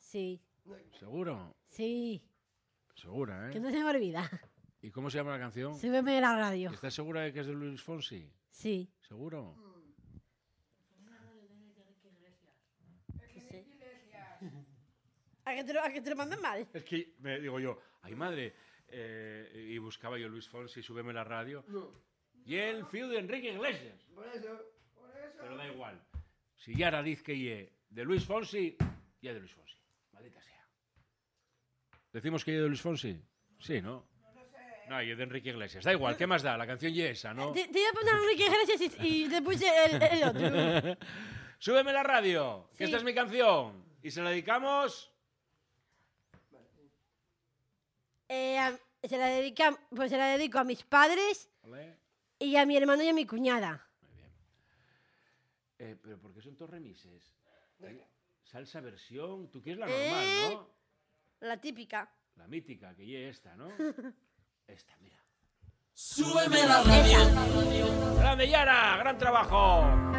Sí. ¿Seguro? Sí. Segura, ¿eh? Que no se me olvida. ¿Y cómo se llama la canción? Súbeme la radio. ¿Estás segura de que es de Luis Fonsi? Sí. ¿Seguro? Sí. ¿A que te lo mandan mal? Es que me digo yo, ay madre, y buscaba yo Luis Fonsi, súbeme la radio. No. Y el fío de Enrique Iglesias. Por eso. Pero da igual. Si ya ahora diz que ye de Luis Fonsi, ya de Luis Fonsi. Maldita sea. ¿Decimos que ye de Luis Fonsi? Sí, ¿no? No, ye de Enrique Iglesias. Da igual, ¿qué más da? La canción ye esa, ¿no? Te iba a poner Enrique Iglesias y te puse el otro. Súbeme la radio, que Sí. esta es mi canción. Y se la dedicamos... Se la dedico a mis padres ¿Vale? y a mi hermano y a mi cuñada. Muy bien. Pero ¿por qué son todos remises? Salsa versión, tú quieres la normal, ¿no? La típica. La mítica, que ye esta, ¿no? Esta, mira. Súbeme la radio. ¡Grande, Yara! ¡Gran trabajo!